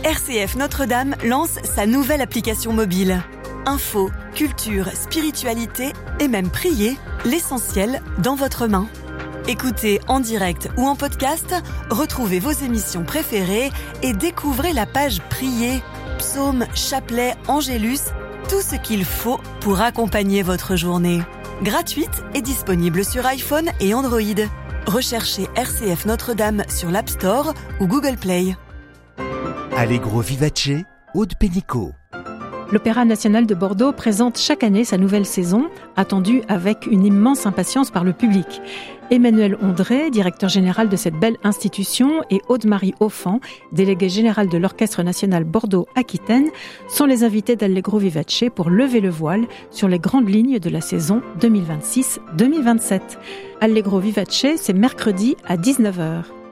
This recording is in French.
RCF Notre-Dame lance sa nouvelle application mobile. Info, culture, spiritualité et même prier, l'essentiel dans votre main. Écoutez en direct ou en podcast, retrouvez vos émissions préférées et découvrez la page Prier, psaumes, chapelets, angélus, tout ce qu'il faut pour accompagner votre journée. Gratuite et disponible sur iPhone et Android. Recherchez RCF Notre-Dame sur l'App Store ou Google Play. Allegro Vivace, Aude Pénicaud. L'Opéra national de Bordeaux présente chaque année sa nouvelle saison, attendue avec une immense impatience par le public. Emmanuel Ondré, directeur général de cette belle institution, et Aude-Marie Offan, déléguée générale de l'Orchestre national Bordeaux-Aquitaine, sont les invités d'Allegro Vivace pour lever le voile sur les grandes lignes de la saison 2026-2027. Allegro Vivace, c'est mercredi à 19h.